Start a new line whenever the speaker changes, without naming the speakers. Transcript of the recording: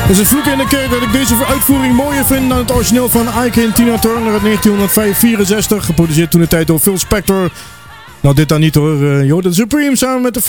Het is een vloek in de kerk dat ik deze uitvoering mooier vind dan het origineel van Ike en Tina Turner uit 1964. Geproduceerd toen de tijd door Phil Spector. Nou, dit dan niet hoor. De Supremes samen met de